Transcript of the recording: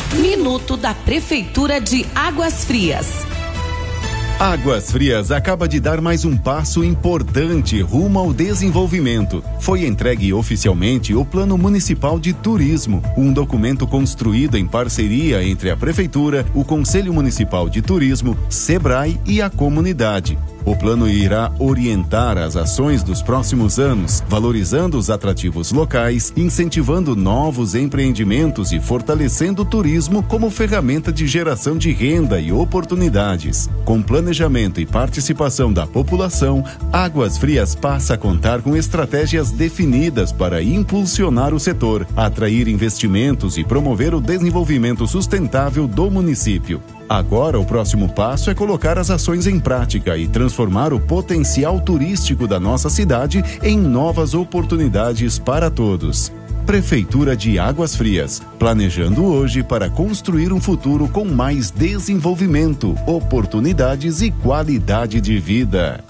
Minuto da Prefeitura de Águas Frias. Águas Frias acaba de dar mais um passo importante rumo ao desenvolvimento. Foi entregue oficialmente o Plano Municipal de Turismo, um documento construído em parceria entre a Prefeitura, o Conselho Municipal de Turismo, Sebrae e a comunidade. O plano irá orientar as ações dos próximos anos, valorizando os atrativos locais, incentivando novos empreendimentos e fortalecendo o turismo como ferramenta de geração de renda e oportunidades. Com planejamento e participação da população, Águas Frias passa a contar com estratégias definidas para impulsionar o setor, atrair investimentos e promover o desenvolvimento sustentável do município. Agora, o próximo passo é colocar as ações em prática e transformar o potencial turístico da nossa cidade em novas oportunidades para todos. Prefeitura de Águas Frias, planejando hoje para construir um futuro com mais desenvolvimento, oportunidades e qualidade de vida.